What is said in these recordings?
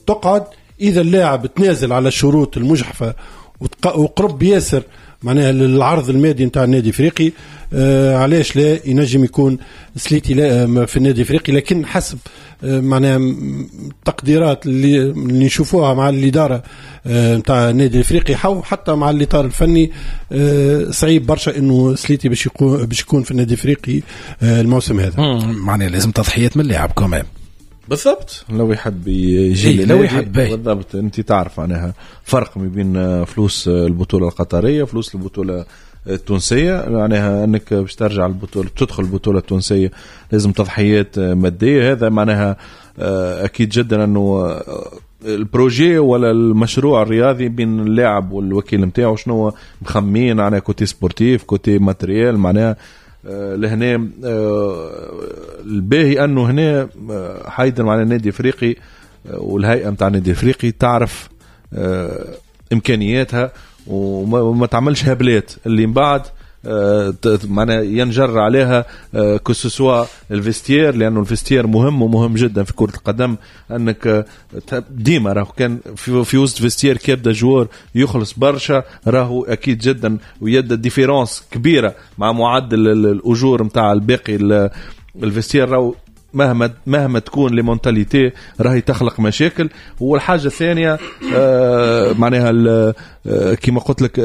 تقعد إذا اللاعب تنازل على الشروط المجحفة وقرب ياسر معناها العرض المادي نتاع النادي الافريقي، علاش لا ينجم يكون سليتي لا في النادي الافريقي. لكن حسب معناها التقديرات اللي نشوفوها مع الاداره نتاع النادي الافريقي حتى مع الاطار الفني، صعيب برشا انه سليتي باش يكون في النادي الافريقي الموسم هذا. معناها لازم تضحيات من اللاعب كمان. بالضبط، لو يحب يجي لو يحب بالضبط. انت تعرف معناها فرق ما بين فلوس البطوله القطريه فلوس البطوله التونسيه، معناها انك باش ترجع البطوله تدخل البطوله التونسيه لازم تضحيات ماديه. هذا معناها اكيد جدا انه البروجي ولا المشروع الرياضي بين اللاعب والوكيل نتاعو شنو مخمين على كوتي سبورتيف كوتي ماتريال. معناها لهنا الباهي انه هنا حيدر على النادي الافريقي والهيئه نتاع النادي الافريقي تعرف امكانياتها وما تعملش هبلات اللي من بعد معناها ينجر عليها كسوسوا الفيستير، لانه الفيستير مهم ومهم جدا في كرة القدم. انك ديما راهو كان في وسط فيستير كي يبدا جوار يخلص برشا راهو اكيد جدا ويد ديفيرونس كبيره مع معدل الاجور نتاع الباقي الفيستير. راهو مهما تكون لمونتاليتي راهي تخلق مشاكل. والحاجة الثانية معناها كما قلت لك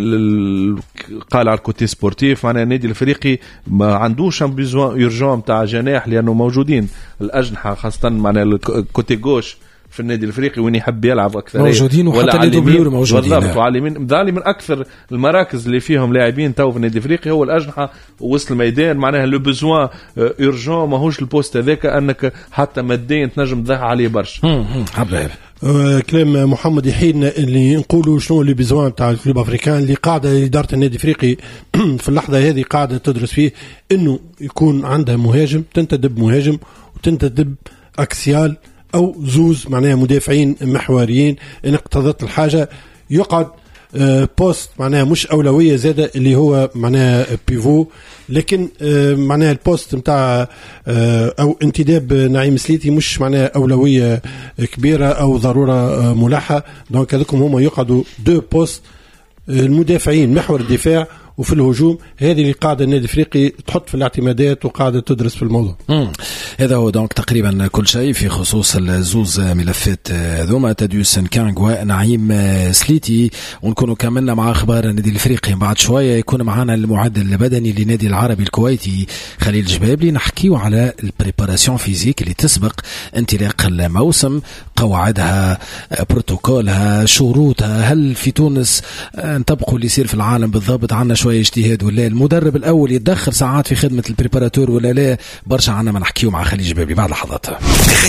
قال على الكوتي سبورتيف، معناها النادي الافريقي ما عندوش بيزوان يرجون تاع جناح، لانه موجودين الاجنحة خاصة معناها الكوتي غوش في النادي الافريقي وين يحب يلعب اكثر موجودين، وحتى الدوبلور موجودين بالضبط. وعلى من اكثر المراكز اللي فيهم لاعبين تو في النادي الافريقي هو الاجنحه ووسط الميدان. معناها لو بيزوان اورجون ماهوش البوست هذاك انك حتى ماديا تنجم تضيع عليه برشا. حبيبي كلام محمد يحيين اللي نقولوا شنو اللي بيزوان تاع الكلوب افريكان اللي قاعده اداره النادي الافريقي في اللحظه هذه قاعده تدرس فيه انه يكون عندها مهاجم، تنتدب مهاجم وتنتدب اكسيال او زوز معناها مدافعين محوريين ان اقتضت الحاجه. يقعد بوست معناها مش اولويه زاده اللي هو معناها بيفو، لكن معناها البوست نتاع او انتداب نعيم سليتي مش معناها اولويه كبيره او ضروره ملحه. دونك هذوكم هما يقعدوا دو بوست، المدافعين محور الدفاع وفي الهجوم. هذه اللي قاعدة النادي الافريقي تحط في الاعتمادات وقاعدة تدرس في الموضوع. هذا هو دونك تقريبا كل شيء في خصوص الزوز ملفات ذوما تاديوس نكانغ ونعيم سليتي. ونكونوا كملنا مع اخبار النادي الافريقي. بعد شويه يكون معنا المعدل البدني للنادي العربي الكويتي خليل جبابلي، نحكيو على البريباراسيون فيزيك اللي تسبق انطلاق الموسم، قواعدها، بروتوكولها، شروطها. هل في تونس نطبقوا اللي يصير في العالم بالضبط؟ عنا شويه اجتهاد ولا المدرب الاول يتدخل ساعات في خدمه البريباراتور ولا لا؟ برشا عنا ما نحكيو مع خليل جبابلي بعد لحظات.